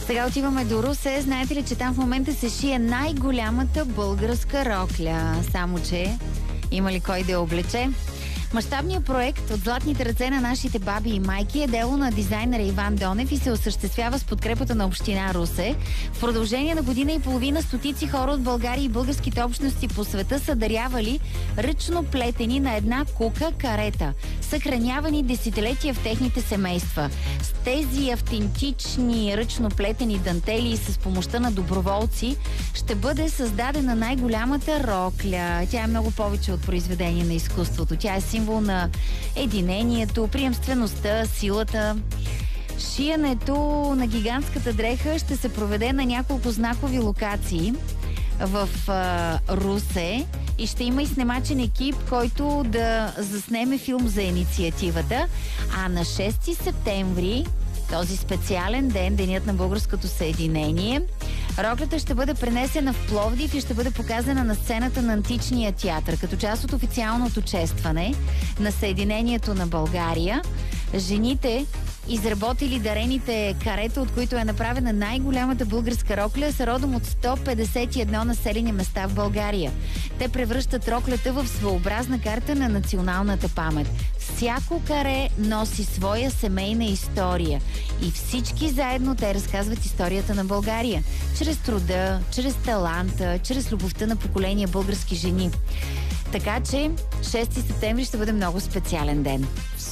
Сега отиваме до Русе. Знаете ли, че там в момента се шие най-голямата българска рокля? Само че има ли кой да я облече? Мащабният проект от златните ръце на нашите баби и майки е дело на дизайнера Иван Донев и се осъществява с подкрепата на община Русе. В продължение на година и половина стотици хора от България и българските общности по света са дарявали ръчно плетени на една кука карета, съхранявани десетилетия в техните семейства. С тези автентични ръчно плетени дантели и с помощта на доброволци ще бъде създадена най-голямата рокля. Тя е много повече от произведение на изкуството. Тя е символ на единението, приемствеността, силата. Шиенето на гигантската дреха ще се проведе на няколко знакови локации в Русе и ще има и снимачен екип, който да заснеме филм за инициативата. А на 6 септември, този специален ден, денят на българското съединение, роклята ще бъде пренесена в Пловдив и ще бъде показана на сцената на Античния театър. Като част от официалното честване на съединението на България, жените, изработили дарените карета, от които е направена най-голямата българска рокля, са родом от 151 населени места в България. Те превръщат роклята в своеобразна карта на националната памет. Всяко каре носи своя семейна история и всички заедно те разказват историята на България. Чрез труда, чрез таланта, чрез любовта на поколения български жени. Така че 6 септември ще бъде много специален ден.